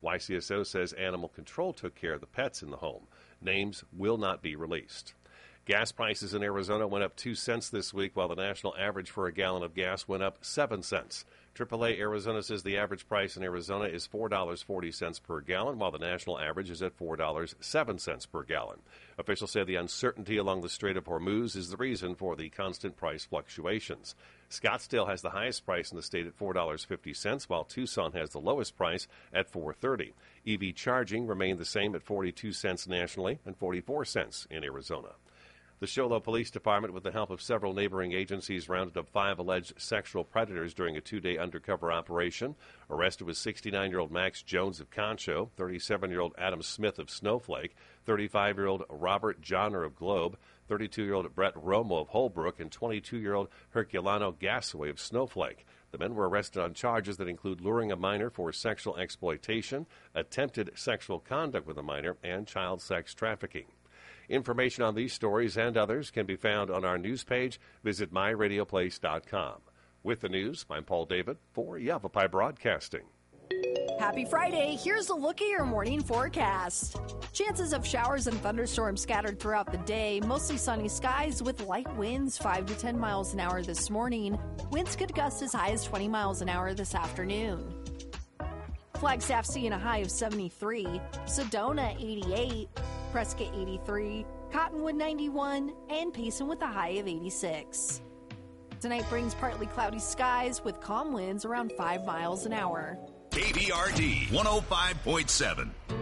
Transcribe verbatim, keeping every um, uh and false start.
Y C S O says animal control took care of the pets in the home. Names will not be released. Gas prices in Arizona went up two cents this week, while the national average for a gallon of gas went up seven cents. triple A Arizona says the average price in Arizona is four dollars and forty cents per gallon, while the national average is at four dollars and seven cents per gallon. Officials say the uncertainty along the Strait of Hormuz is the reason for the constant price fluctuations. Scottsdale has the highest price in the state at four dollars and fifty cents, while Tucson has the lowest price at four dollars and thirty cents. E V charging remained the same at forty-two cents nationally and forty-four cents in Arizona. The Show Low Police Department, with the help of several neighboring agencies, rounded up five alleged sexual predators during a two-day undercover operation. Arrested was sixty-nine-year-old Max Jones of Concho, thirty-seven-year-old Adam Smith of Snowflake, thirty-five-year-old Robert Johnner of Globe, thirty-two-year-old Brett Romo of Holbrook, and twenty-two-year-old Herculano Gasaway of Snowflake. The men were arrested on charges that include luring a minor for sexual exploitation, attempted sexual conduct with a minor, and child sex trafficking. Information on these stories and others can be found on our news page. Visit my radio place dot com. With the news, I'm Paul David for Yavapai Broadcasting. Happy Friday. Here's a look at your morning forecast. Chances of showers and thunderstorms scattered throughout the day. Mostly sunny skies with light winds five to ten miles an hour this morning. Winds could gust as high as twenty miles an hour this afternoon. Flagstaff seeing a high of seventy-three. Sedona eighty-eight. Prescott eighty-three. Cottonwood ninety-one. And Payson with a high of eighty-six. Tonight brings partly cloudy skies with calm winds around five miles an hour. K B R D one oh five point seven.